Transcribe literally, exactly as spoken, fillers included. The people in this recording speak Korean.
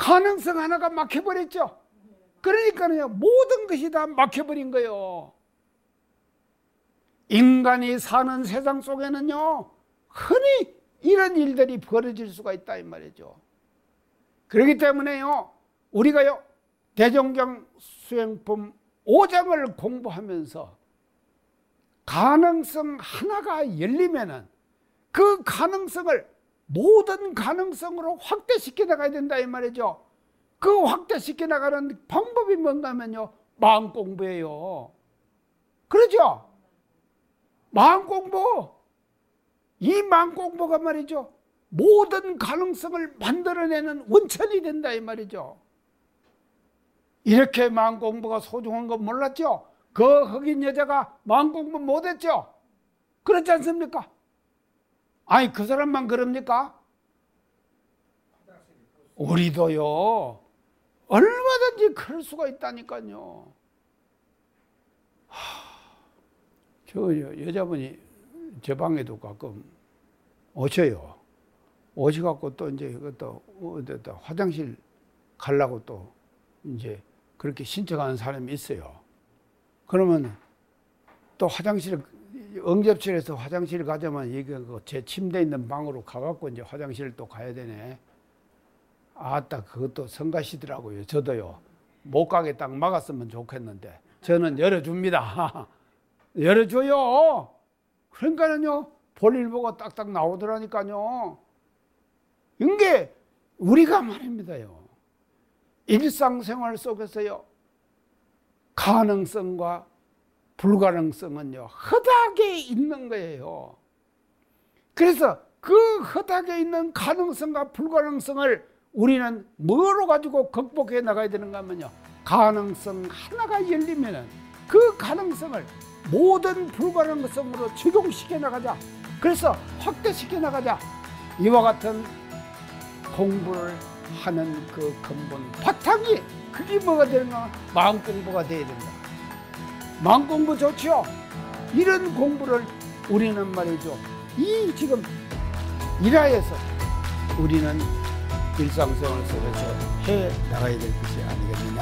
가능성 하나가 막혀버렸죠. 그러니까요, 모든 것이 다 막혀버린 거예요. 인간이 사는 세상 속에는요, 흔히 이런 일들이 벌어질 수가 있다 이 말이죠. 그렇기 때문에요, 우리가요 대종경 수행품 오 장을 공부하면서 가능성 하나가 열리면은 그 가능성을 모든 가능성으로 확대시켜 나가야 된다 이 말이죠. 그 확대시켜 나가는 방법이 뭔가면요, 마음 공부예요. 그렇죠? 마음 공부. 이 마음 공부가 말이죠, 모든 가능성을 만들어내는 원천이 된다 이 말이죠. 이렇게 마음 공부가 소중한 건 몰랐죠? 그 흑인 여자가 마음 공부 못했죠? 그렇지 않습니까? 아니, 그 사람만 그럽니까? 우리도요, 얼마든지 그럴 수가 있다니까요. 하, 저 여자분이 제 방에도 가끔 오셔요. 오셔갖고 또 이제 그것도 어디다 화장실 가려고 또 이제 그렇게 신청하는 사람이 있어요. 그러면 또 화장실, 응접실에서 화장실 가자면 이게 제 침대 있는 방으로 가갖고 이제 화장실을 또 가야 되네. 아따, 그것도 성가시더라고요. 저도요, 못 가게 딱 막았으면 좋겠는데 저는 열어줍니다. 열어줘요. 그러니까는요, 볼일 보고 딱딱 나오더라니까요. 이게 우리가 말입니다요, 일상생활 속에서요, 가능성과 불가능성은요, 허다하게 있는 거예요. 그래서 그 허다하게 있는 가능성과 불가능성을 우리는 뭐로 가지고 극복해 나가야 되는가 하면요, 가능성 하나가 열리면은 그 가능성을 모든 불가능성으로 적용시켜 나가자. 그래서 확대시켜 나가자. 이와 같은 공부를 하는 그 근본 바탕이, 그게 뭐가 되는가? 마음 공부가 돼야 된다. 마음 공부 좋죠? 이런 공부를 우리는 말이죠, 이 지금 일하에서 우리는 일상생활 속에서 해 나가야 될 것이 아니겠느냐.